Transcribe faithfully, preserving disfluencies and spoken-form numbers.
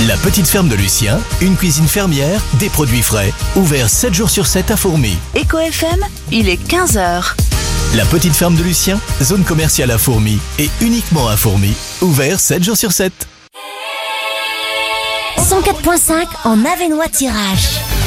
La petite ferme de Lucien, une cuisine fermière, des produits frais, ouvert sept jours sur sept à Fourmies. Éco F M, il est quinze heures. La petite ferme de Lucien, zone commerciale à Fourmies et uniquement à Fourmies, ouvert sept jours sur sept. cent quatre virgule cinq en Avesnois Tirage.